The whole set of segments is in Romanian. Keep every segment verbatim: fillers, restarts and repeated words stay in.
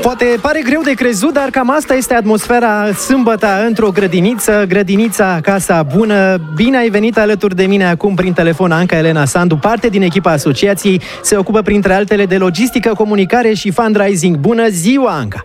Poate pare greu de crezut, dar cam asta este atmosfera sâmbătă într-o grădiniță, grădinița Casa Bună. Bine ai venit alături de mine acum prin telefon, Anca Elena Sandu, parte din echipa asociației, se ocupă printre altele de logistică, comunicare și fundraising. Bună ziua, Anca!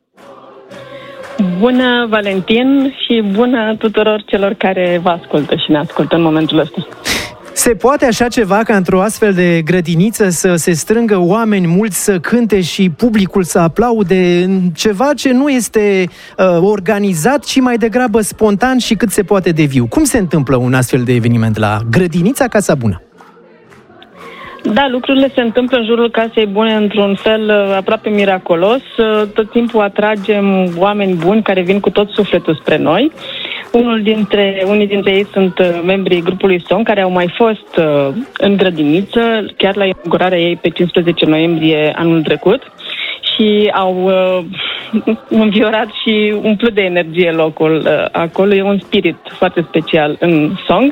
Bună, Valentin, și bună tuturor celor care vă ascultă și ne ascultă în momentul ăsta. Se poate așa ceva ca într-o astfel de grădiniță să se strângă oameni mulți să cânte și publicul să aplaude, ceva ce nu este uh, organizat, ci mai degrabă spontan și cât se poate de viu? Cum se întâmplă un astfel de eveniment la grădinița Casa Bună? Da, lucrurile se întâmplă în jurul Casei Bune într-un fel aproape miraculos. Tot timpul atragem oameni buni care vin cu tot sufletul spre noi. Unul dintre, unii dintre ei sunt membrii grupului Song, care au mai fost uh, în grădiniță, chiar la inaugurarea ei pe cincisprezece noiembrie anul trecut, și au uh, înviorat și umplut de energie locul uh, acolo. E un spirit foarte special în Song.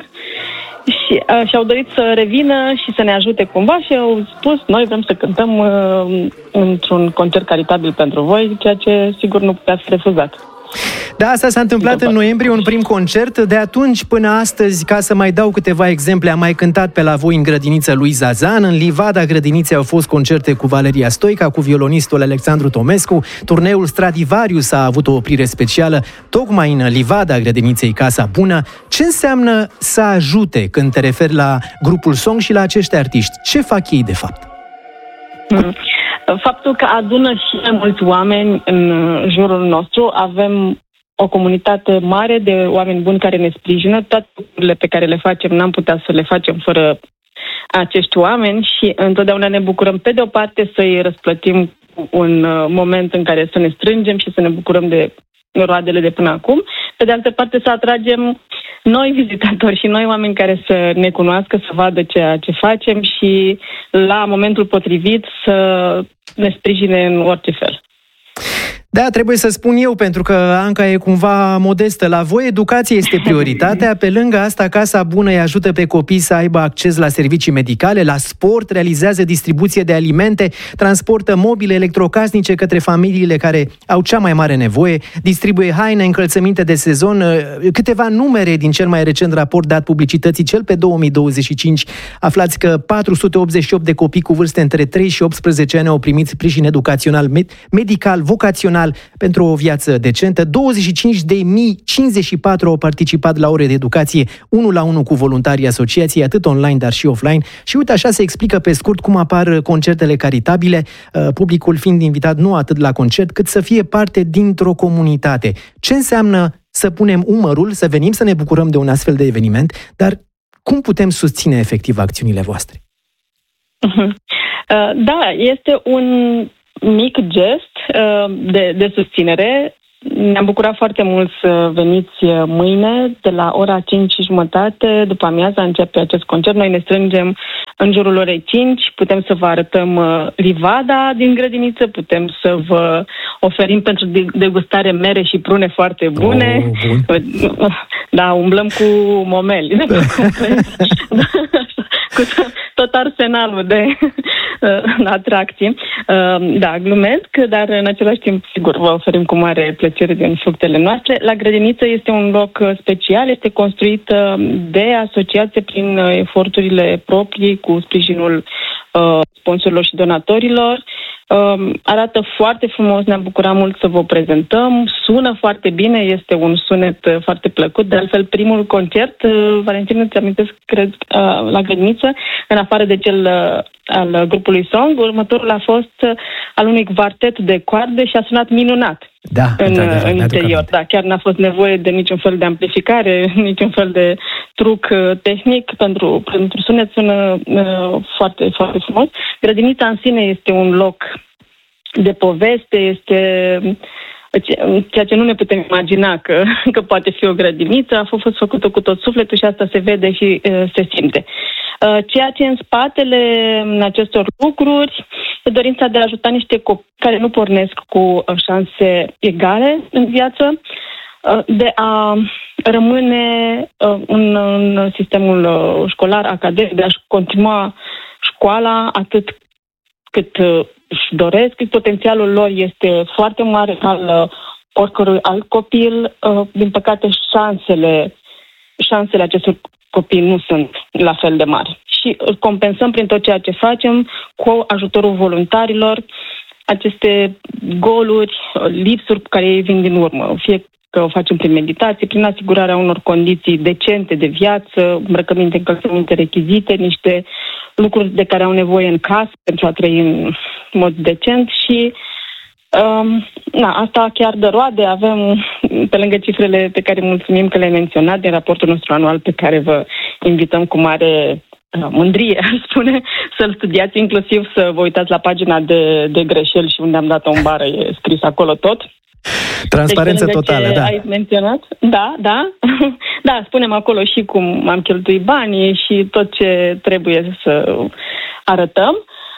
Și uh, și-au dorit să revină și să ne ajute cumva și au spus: noi vrem să cântăm uh, într-un concert caritabil pentru voi, ceea ce sigur nu putea fi refuzat. Da, asta s-a întâmplat în noiembrie, un prim concert. De atunci până astăzi, ca să mai dau câteva exemple, am mai cântat pe la voi în grădinița lui Zazan. În livada grădiniței au fost concerte cu Valeria Stoica, cu violonistul Alexandru Tomescu. Turneul Stradivarius a avut o oprire specială tocmai în livada grădiniței Casa Bună. Ce înseamnă să ajute când te referi la grupul Song și la acești artiști? Ce fac ei de fapt? Mm. Faptul că adună și mai mulți oameni în jurul nostru. Avem o comunitate mare de oameni buni care ne sprijină. Toate lucrurile pe care le facem n-am putea să le facem fără acești oameni și întotdeauna ne bucurăm, pe de o parte, să-i răsplătim un moment în care să ne strângem și să ne bucurăm de roadele de până acum. Pe de altă parte, să atragem noi vizitatori și noi oameni care să ne cunoască, să vadă ceea ce facem și la momentul potrivit să ne sprijine în orice fel. Da, trebuie să spun eu, pentru că Anca e cumva modestă. La voi educația este prioritatea. Pe lângă asta, Casa Bună îi ajută pe copii să aibă acces la servicii medicale, la sport, realizează distribuție de alimente, transportă mobile electrocasnice către familiile care au cea mai mare nevoie, distribuie haine, încălțăminte de sezon. Câteva numere din cel mai recent raport dat publicității, cel pe două mii douăzeci și cinci, aflați că patru sute optzeci și opt de copii cu vârste între trei și optsprezece ani au primit sprijin educațional, medical, vocațional pentru o viață decentă. douăzeci și cinci de mii cincizeci și patru au participat la ore de educație unul la unul cu voluntarii asociației, atât online, dar și offline. Și uite, așa se explică pe scurt cum apar concertele caritabile, publicul fiind invitat nu atât la concert, cât să fie parte dintr-o comunitate. Ce înseamnă să punem umărul, să venim să ne bucurăm de un astfel de eveniment, dar cum putem susține efectiv acțiunile voastre? Da, este un mic gest de, de susținere. Ne-am bucurat foarte mult să veniți mâine de la ora cinci și jumătate, după amiaza începe acest concert. Noi ne strângem în jurul orei cinci, putem să vă arătăm livada din grădiniță, putem să vă oferim pentru degustare mere și prune foarte bune. Oh, bun. Da, umblăm cu momeli. Cu tot arsenalul de uh, atracții. Uh, da, glumesc, dar în același timp, sigur, vă oferim cu mare plăcere din fructele noastre. La grădiniță este un loc special, este construit uh, de asociație prin uh, eforturile proprii, cu sprijinul uh, sponsorilor și donatorilor. Uh, arată foarte frumos, ne-am bucurat mult să vă prezentăm, sună foarte bine, este un sunet uh, foarte plăcut. De altfel, primul concert, uh, Valentin, îți amintesc, cred, uh, la grădiniță, în afară de cel uh, al grupului Song, următorul a fost uh, al unui quartet de coarde și a sunat minunat. Da, în, în interior. Da, chiar n-a fost nevoie de niciun fel de amplificare, niciun fel de truc uh, tehnic. Pentru, pentru sunet sună uh, foarte, foarte frumos. Grădinița în sine este un loc de poveste, este ceea ce nu ne putem imagina că, că poate fi o grădiniță. A fost făcută cu tot sufletul și asta se vede și uh, se simte. Uh, ceea ce în spatele acestor lucruri e dorința de a ajuta niște copii care nu pornesc cu șanse egale în viață, uh, de a rămâne uh, în, în sistemul școlar academic, de a-și continua școala atât cât își doresc, cât potențialul lor este foarte mare al oricărui alt copil. Din păcate, șansele, șansele acestor copii nu sunt la fel de mari. Și îl compensăm prin tot ceea ce facem cu ajutorul voluntarilor, aceste goluri, lipsuri cu care ei vin din urmă. Fie că o facem prin meditație, prin asigurarea unor condiții decente de viață, îmbrăcăminte, încălțăminte, rechizite, niște lucruri de care au nevoie în casă pentru a trăi în mod decent și um, na, asta chiar dă roade. Avem, pe lângă cifrele pe care mulțumim că le-ai menționat din raportul nostru anual pe care vă invităm cu mare mândrie, aș spune, să-l studiați, inclusiv să vă uitați la pagina de, de greșeli și unde am dat-o în bară, e scris acolo tot. Transparență deci, totală, da. Ai menționat? Da, da. Da, spunem acolo și cum am cheltuit banii și tot ce trebuie să arătăm.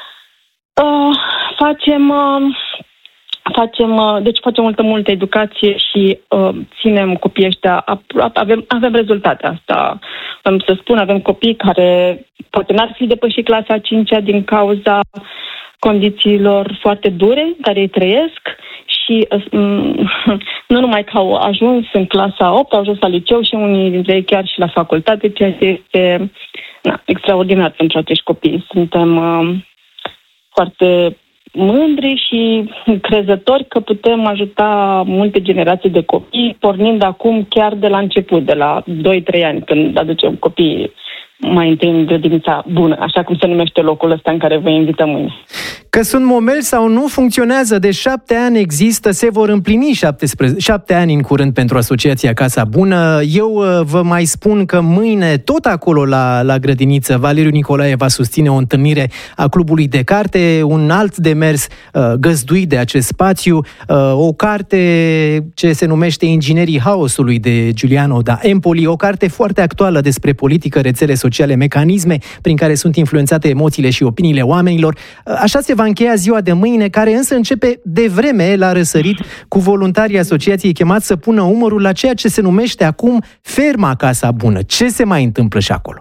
Uh, facem... Uh, Facem, deci facem multă, multă educație și uh, ținem copiii ăștia aproape, avem, avem rezultate asta. Am să spun, avem copii care poate n-ar fi depășit clasa a cincea din cauza condițiilor foarte dure care ei trăiesc și uh, nu numai că au ajuns în clasa a opta, au ajuns la liceu și unii dintre ei chiar și la facultate, ceea ce este na, extraordinar pentru acești copii. Suntem uh, foarte mândri și crezători că putem ajuta multe generații de copii, pornind acum chiar de la început, de la doi trei ani, când aducem copiii mai întâi în grădinița bună, așa cum se numește locul ăsta în care vă invităm mâine. Că sunt momeli sau nu, funcționează. De șapte ani există, se vor împlini șaptesprezece, șapte ani în curând pentru Asociația Casa Bună. Eu vă mai spun că mâine, tot acolo la, la grădiniță, Valeriu Nicolae va susține o întâlnire a Clubului de Carte, un alt demers uh, găzduit de acest spațiu, uh, o carte ce se numește Inginerii Haosului de Giuliano da Empoli, o carte foarte actuală despre politică, rețele sociale, mecanisme prin care sunt influențate emoțiile și opiniile oamenilor. Așa se va încheia ziua de mâine, care însă începe de vreme la răsărit cu voluntarii asociației chemați să pună umărul la ceea ce se numește acum Ferma Casa Bună. Ce se mai întâmplă și acolo?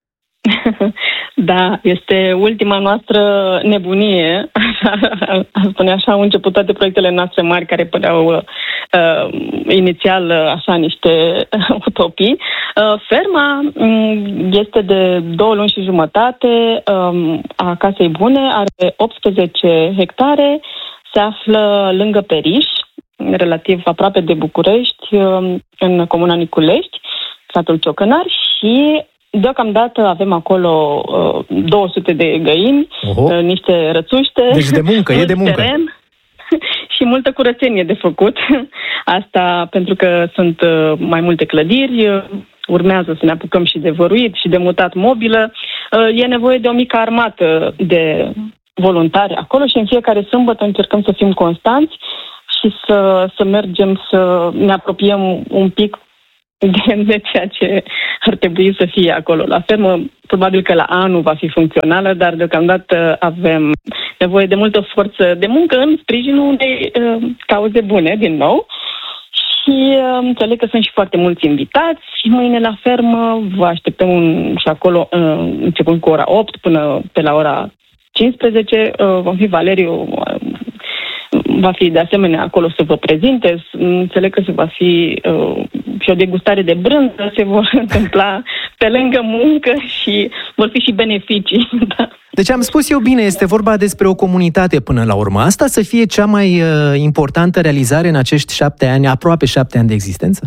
Da, este ultima noastră nebunie. Aș spune așa, au început toate proiectele noastre mari care păreau uh, inițial așa niște utopii. Uh, ferma este de două luni și jumătate um, a Casei Bune, are optsprezece hectare, se află lângă Periș, relativ aproape de București, um, în comuna Niculești, satul Ciocănari, și deocamdată avem acolo uh, două sute de găini, uh, niște rățuște, deci de muncă, e de muncă. Teren și multă curățenie de făcut. Asta pentru că sunt uh, mai multe clădiri, uh, urmează să ne apucăm și de văruit și de mutat mobilă. Uh, e nevoie de o mică armată de voluntari acolo și în fiecare sâmbătă încercăm să fim constanți și să, să mergem să ne apropiem un pic de, de ceea ce ar trebui să fie acolo la fermă. Probabil că la anul va fi funcțională, dar deocamdată avem nevoie de multă forță de muncă în sprijinul unei uh, cauze bune, din nou. Și uh, înțeleg că sunt și foarte mulți invitați și mâine la fermă vă așteptăm un, și acolo uh, începând cu ora opt până pe la ora cincisprezece. Uh, vom fi Valeriu, uh, va fi de asemenea acolo să vă prezinte. Înțeleg că se va fi uh, și o degustare de brânză, se vor întâmpla pe lângă muncă și vor fi și beneficii. Da. Deci am spus eu bine, este vorba despre o comunitate până la urmă. Asta să fie cea mai uh, importantă realizare în acești șapte ani, aproape șapte ani de existență?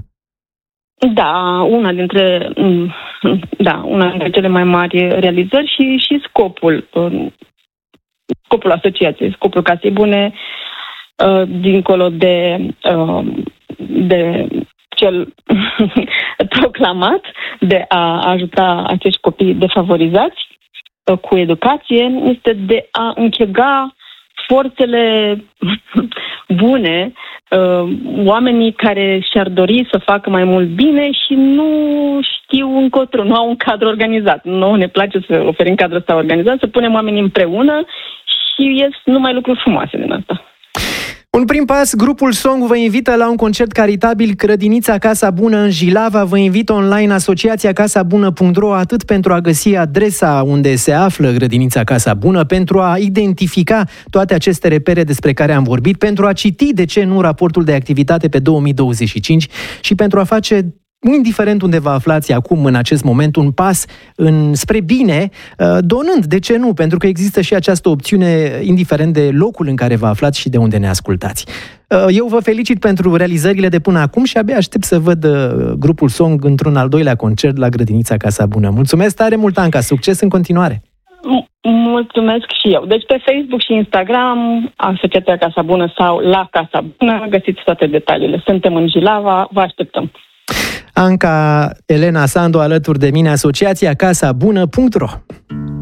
Da, una dintre, da, una dintre cele mai mari realizări și, și scopul, uh, scopul asociației, scopul Casei Bune, uh, dincolo de, uh, de cel proclamat de a ajuta acești copii defavorizați uh, cu educație, este de a închega forțele bune, uh, oamenii care și-ar dori să facă mai mult bine și nu știu încotro, nu au un cadru organizat. Nu ne place să oferim cadrul ăsta organizat, să punem oamenii împreună și ies numai lucruri frumoase din asta. Un prim pas, grupul Song vă invită la un concert caritabil Grădinița Casa Bună în Jilava. Vă invit online asociația casa bună punct ro atât pentru a găsi adresa unde se află Grădinița Casa Bună, pentru a identifica toate aceste repere despre care am vorbit, pentru a citi, de ce nu, raportul de activitate pe două mii douăzeci și cinci și pentru a face, indiferent unde vă aflați acum în acest moment, un pas în, spre bine, donând, de ce nu, pentru că există și această opțiune, indiferent de locul în care vă aflați și de unde ne ascultați. Eu vă felicit pentru realizările de până acum și abia aștept să văd grupul Song într-un al doilea concert la Grădinița Casa Bună. Mulțumesc tare mult, Anca, succes în continuare! Mulțumesc și eu. Deci pe Facebook și Instagram, Asociația Casa Bună sau La Casa Bună, găsiți toate detaliile. Suntem în Jilava, vă așteptăm! Anca Elena Sandu alături de mine, asociația casa bună punct ro.